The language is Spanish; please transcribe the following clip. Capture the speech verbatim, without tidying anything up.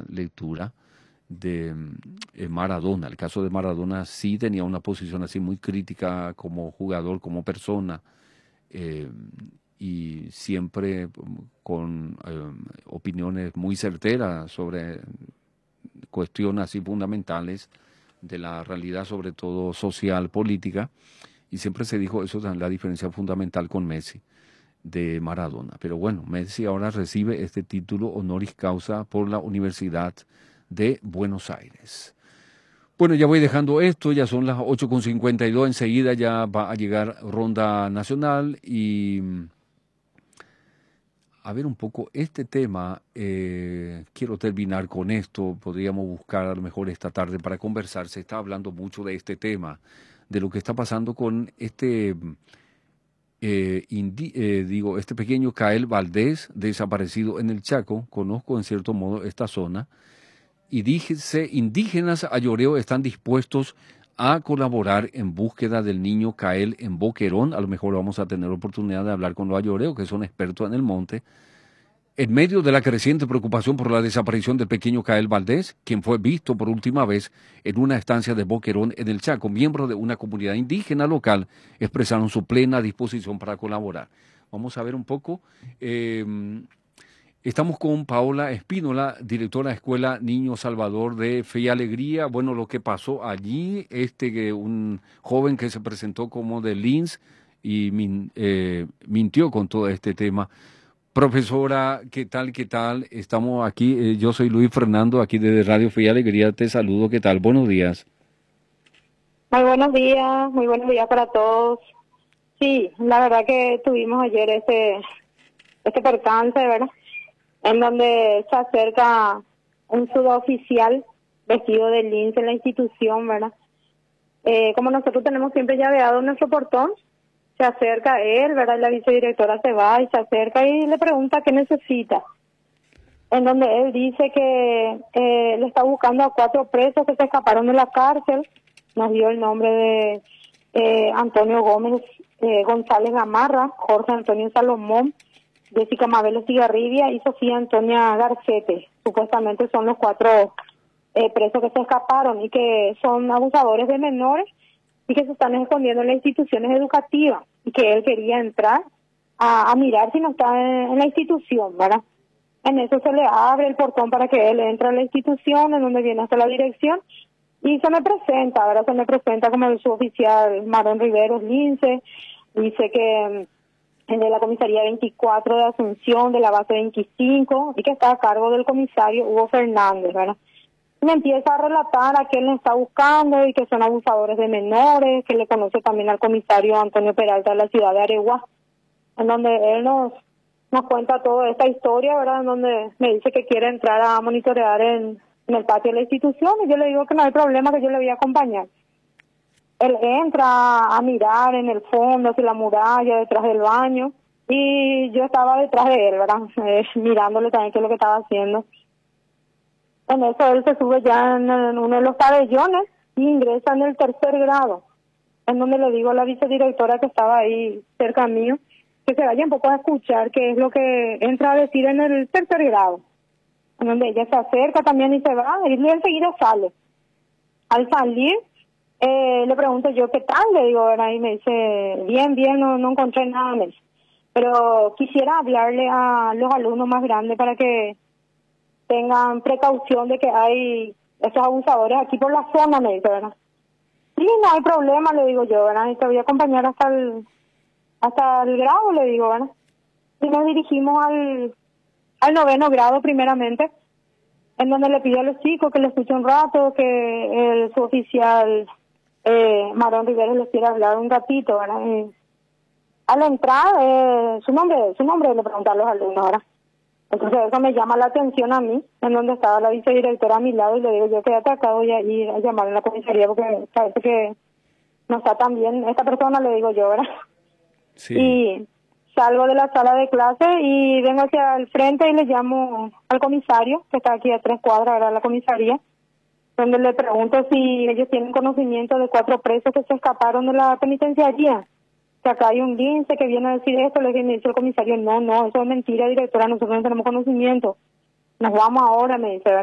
lectura de eh, Maradona. El caso de Maradona sí tenía una posición así muy crítica como jugador, como persona, eh, y siempre con eh, opiniones muy certeras sobre cuestiones así fundamentales de la realidad, sobre todo social, política, y siempre se dijo eso es la diferencia fundamental con Messi de Maradona. Pero bueno, Messi ahora recibe este título honoris causa por la Universidad de Buenos Aires. Bueno, ya voy dejando esto, ya son las ocho con cincuenta y dos, enseguida ya va a llegar ronda nacional y a ver un poco este tema, eh, quiero terminar con esto, podríamos buscar a lo mejor esta tarde para conversar, se está hablando mucho de este tema, de lo que está pasando con este, eh, indi- eh, digo, este pequeño Cael Valdés desaparecido en el Chaco, conozco en cierto modo esta zona, y dice, indígenas ayoreo están dispuestos a colaborar en búsqueda del niño Cael en Boquerón. A lo mejor vamos a tener oportunidad de hablar con los ayoreos, que son expertos en el monte, en medio de la creciente preocupación por la desaparición del pequeño Cael Valdés, quien fue visto por última vez en una estancia de Boquerón en el Chaco. Miembros de una comunidad indígena local expresaron su plena disposición para colaborar. Vamos a ver un poco. eh, Estamos con Paola Espínola, directora de Escuela Niño Salvador de Fe y Alegría. Bueno, lo que pasó allí, este que un joven que se presentó como de Linz y min- eh, mintió con todo este tema. Profesora, ¿qué tal? ¿Qué tal? Estamos aquí, eh, yo soy Luis Fernando, aquí desde Radio Fe y Alegría, te saludo, ¿qué tal? Buenos días. Muy buenos días, muy buenos días para todos. Sí, la verdad que tuvimos ayer este, este percance, ¿verdad? En donde se acerca un suboficial vestido de lince en la institución, ¿verdad? Eh, como nosotros tenemos siempre llaveado nuestro portón, se acerca él, ¿verdad? Y la vicedirectora se va y se acerca y le pregunta qué necesita. En donde él dice que eh, le está buscando a cuatro presos que se escaparon de la cárcel. Nos dio el nombre de eh, Antonio Gómez eh, González Gamarra, Jorge Antonio Salomón, Jessica Mabel Estigarribia y Sofía Antonia Garcete. Supuestamente son los cuatro eh, presos que se escaparon y que son abusadores de menores y que se están escondiendo en las instituciones educativas y que él quería entrar a, a mirar si no está en, en la institución, ¿verdad? En eso se le abre el portón para que él entre a la institución, en donde viene hasta la dirección, y se me presenta, ¿verdad? Se me presenta como el suboficial Marón Riveros Lince, dice que mm, es de la comisaría veinticuatro de Asunción, de la base veinticinco, y que está a cargo del comisario Hugo Fernández, ¿verdad? Me empieza a relatar a quién le está buscando y que son abusadores de menores, que le conoce también al comisario Antonio Peralta de la ciudad de Areguá, en donde él nos nos cuenta toda esta historia, ¿verdad? En donde me dice que quiere entrar a monitorear en, en el patio de la institución y yo le digo que no hay problema, que yo le voy a acompañar. Él entra a mirar en el fondo, hacia la muralla, detrás del baño, y yo estaba detrás de él, ¿verdad? Eh, mirándole también qué es lo que estaba haciendo. En eso él se sube ya en, en uno de los pabellones y ingresa en el tercer grado, en donde le digo a la vicedirectora que estaba ahí cerca mío, que se vaya un poco a escuchar qué es lo que entra a decir en el tercer grado, en donde ella se acerca también y se va, y él enseguida sale. Al salir, eh, le pregunto yo qué tal, le digo, ¿verdad? Y me dice, bien, bien, no, no encontré nada, me dice. Pero quisiera hablarle a los alumnos más grandes para que tengan precaución de que hay esos abusadores aquí por la zona, me dice, ¿verdad? Sí, no hay problema, le digo yo, ¿verdad? Y te voy a acompañar hasta el hasta el grado, le digo, ¿verdad? Y nos dirigimos al, al noveno grado primeramente, en donde le pido a los chicos que le escuchen un rato, que el suboficial eh, Marón Rivera les quiera hablar un ratito, ¿verdad? Y a la entrada, eh, su nombre, su nombre le pregunté a los alumnos, ¿verdad? Entonces eso me llama la atención a mí, en donde estaba la vicedirectora a mi lado, y le digo, yo quédate acá, voy a ir a llamar a la comisaría porque parece que no está tan bien esta persona, le digo yo, ¿verdad? Sí. Y salgo de la sala de clase y vengo hacia el frente y le llamo al comisario, que está aquí a tres cuadras, ¿verdad? La comisaría, donde le pregunto si ellos tienen conocimiento de cuatro presos que se escaparon de la penitenciaría. Que acá hay un lince que viene a decir esto, le dice el comisario, no, no, eso es mentira, directora, nosotros no tenemos conocimiento. Nos vamos ahora, me dice, ¿verdad?